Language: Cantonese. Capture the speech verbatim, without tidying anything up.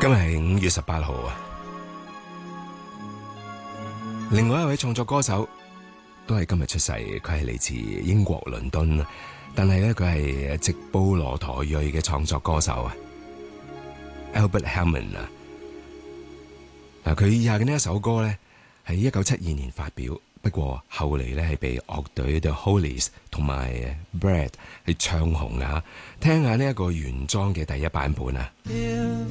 今日係五月十八號啊！另外一位創作歌手都係今日出世，佢係嚟自英國倫敦，但係咧佢係直布羅陀裔嘅創作歌手啊 ，Albert Hammond 啊。嗱，佢以下嘅呢一首歌咧係一九七二年發表，不過後嚟咧係被樂隊 The Hollies 同埋 Brad 係唱紅啊！聽下呢一個原裝嘅第一版本啊！